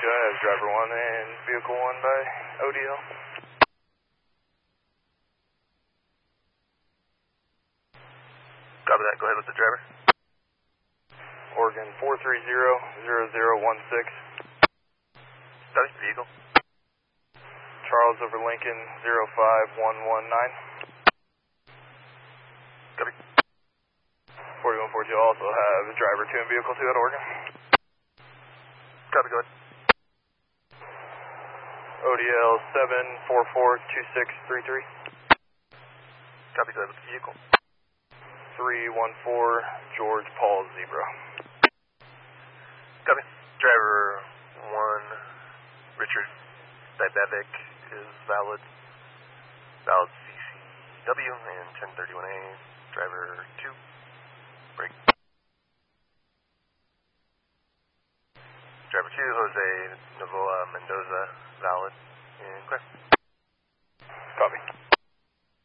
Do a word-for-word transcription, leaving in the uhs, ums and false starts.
Drive, driver one and vehicle one by O D L. Copy that, go ahead with the driver. Oregon four three zero zero zero one six. Copy, vehicle. Charles over Lincoln zero five one one nine. Copy. forty-one forty-two also have driver two and vehicle two at Oregon. Copy, go ahead. O D L seven four four two six three three. Copy, go ahead with the vehicle. three one four George Paul Zebra. Copy. Driver one, Richard Diabetic is valid. Valid C C W and ten thirty-one A. Driver two, break. Driver two, Jose Novoa Mendoza, valid and clear.